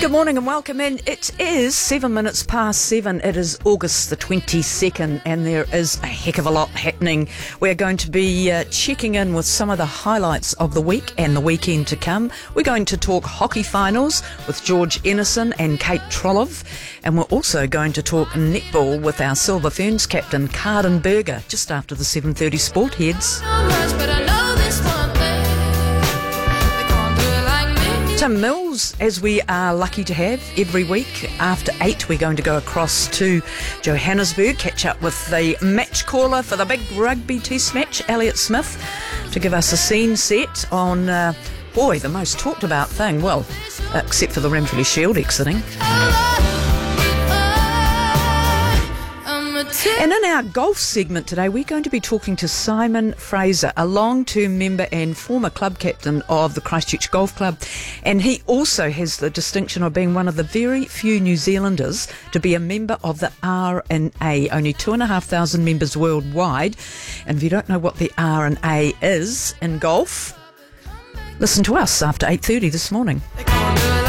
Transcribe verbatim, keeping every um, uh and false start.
Good morning and welcome in. It is seven minutes past seven. It is August the twenty-second and there is a heck of a lot happening. We're going to be uh, checking in with some of the highlights of the week and the weekend to come. We're going to talk hockey finals with George Ennison and Kate Trollope, and we're also going to talk netball with our Silver Ferns captain Carden Berger just after the seven thirty Sport Heads. Tim Mills, as we are lucky to have every week after eight, we're going to go across to Johannesburg, catch up with the match caller for the big rugby test match, Elliot Smith, to give us a scene set on, uh, boy, the most talked about thing, well, except for the Renfrew Shield exiting. And in our golf segment today, we're going to be talking to Simon Fraser, a long-term member and former club captain of the Christchurch Golf Club. And he also has the distinction of being one of the very few New Zealanders to be a member of the R and A, only two and a half thousand members worldwide. And if you don't know what the R and A is in golf, listen to us after eight thirty this morning.